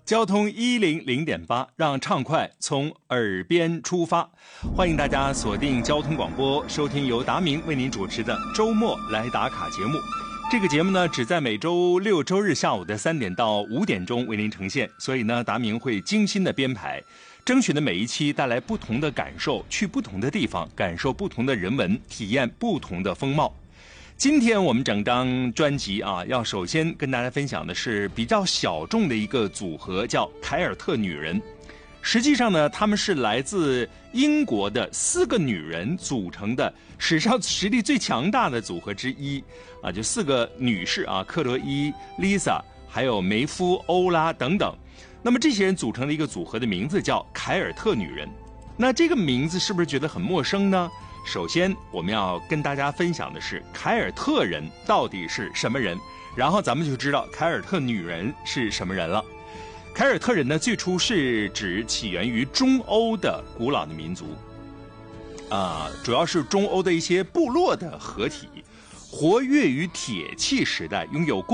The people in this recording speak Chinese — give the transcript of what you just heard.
交通100.8，让畅快从耳边出发。欢迎大家锁定交通广播，收听由达明为您主持的周末来打卡节目。这个节目呢，只在每周六周日下午的3点到5点钟为您呈现，所以呢，达明会精心的编排，争取的每一期带来不同的感受，去不同的地方，感受不同的人文，体验不同的风貌。今天我们整张专辑要首先跟大家分享的是比较小众的一个组合，叫凯尔特女人。实际上呢，她们是来自英国的4个女人组成的史上实力最强大的组合之一就4个女士克洛伊、Lisa 还有梅夫、欧拉等等。那么这些人组成的一个组合的名字叫凯尔特女人。那这个名字是不是觉得很陌生呢？首先我们要跟大家分享的是凯尔特人到底是什么人，然后咱们就知道凯尔特女人是什么人了。凯尔特人呢，最初是指起源于中欧的古老的民族主要是中欧的一些部落的合体，活跃于铁器时代，拥有